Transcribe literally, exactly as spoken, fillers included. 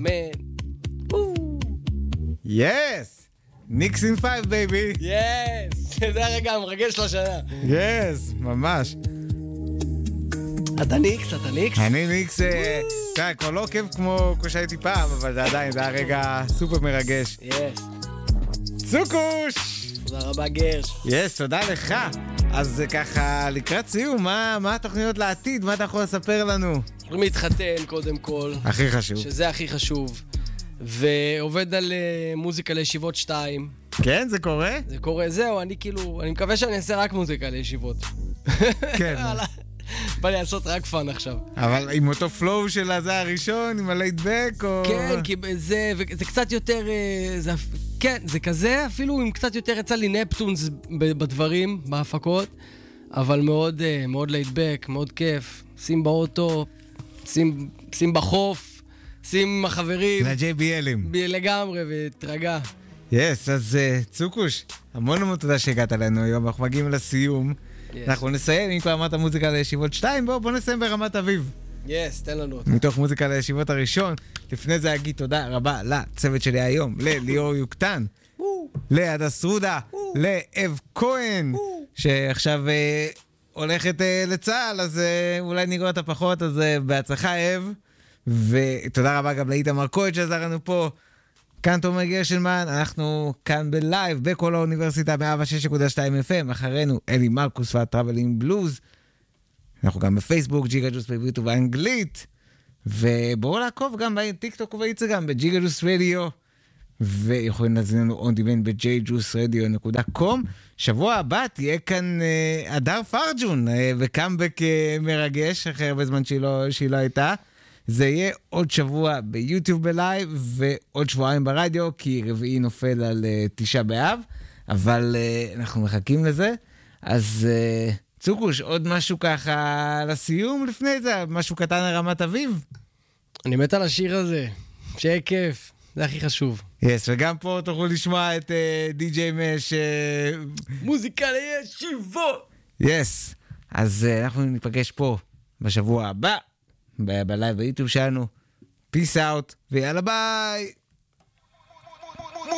man. Yes! ניקס אין פייב, בייבי. יס! זה הרגע המרגש לשנה. יס, ממש. אתה ניקס, אתה ניקס? אני ניקס, תראה, כבר לא עוקב כמו שהייתי פעם, אבל זה עדיין, זה הרגע סופר מרגש. יס. צוקוש! תודה רבה, גרש. יס, תודה לך. אז ככה, לקראת סיום, מה, מה התוכניות לעתיד? מה אתה יכול לספר לנו? יכולים להתחתן קודם כל. הכי חשוב. שזה הכי חשוב. ועובד על uh, מוזיקה לישיבות שתיים. כן, זה קורה? זה קורה, זהו, אני כאילו, אני מקווה שאני אעשה רק מוזיקה לישיבות. כן. בא לי לעשות רק פן עכשיו. אבל עם אותו פלואו של הזה הראשון, עם הלייטבק, או... כן, כי זה, זה קצת יותר, זה, כן, זה כזה, אפילו עם קצת יותר יצא לי נפטונס בדברים, בהפקות, אבל מאוד, מאוד לייטבק, מאוד כיף. שים באוטו, שים, שים בחוף, שים עם החברים. לג'יי בי אלים. לגמרי, ותרגע. יס, אז צוקוש, המון המון תודה שהגעת אלינו היום, אנחנו מגיעים לסיום. אנחנו נסיים, אם כבר אמרת מוזיקה לישיבות שתיים, בואו בוא נסיים ברמת אביב. יס, תן לנו אותה. מתוך מוזיקה לישיבות הראשון. לפני זה אגיד תודה רבה לצוות שלי היום, לליאור יוקטן, להדס רודה, לאב כהן, שעכשיו הולכת לצהל, אז אולי נגרור את הפחות, אז בהצלחה אב. ותודה רבה גם לאיתמר כהן שעזר לנו פה. כאן תומר גרשלמן, אנחנו כאן בלייב בכל האוניברסיטה מאה ושש נקודה שתיים אף אם, אחרינו אלי מרקוס והטראבלינג בלוז. אנחנו גם בפייסבוק, ג'יגה ג'וס בעברית ובאנגלית, ובואו לעקוב גם בטיקטוק ובאינסטגרם בג'יגה ג'וס רדיו, ויכולים להזין לנו on demand ב-ג'יי ג'וס רדיו נקודה קום. שבוע הבא תהיה כאן אה, אדר פרג'ון, אה, וקאמבק אה, מרגש, אחרי הרבה זמן שהיא לא, שהיא לא הייתה. זה יהיה עוד שבוע ביוטיוב בלייב, ועוד שבועיים ברדיו, כי רביעי נופל על uh, תשעה באב, אבל uh, אנחנו מחכים לזה. אז uh, צוקוש, עוד משהו ככה לסיום לפני זה, משהו קטן לרמת אביב? אני מת על השיר הזה, שיהיה כיף, זה הכי חשוב. יס, yes, וגם פה תוכלו לשמוע את uh, די-ג'יי מש... Uh... מוזיקה לישיבות! יס, yes. אז uh, אנחנו ניפגש פה בשבוע הבא. בלייב ביוטיוב שלנו. Peace out ויאללה ביי.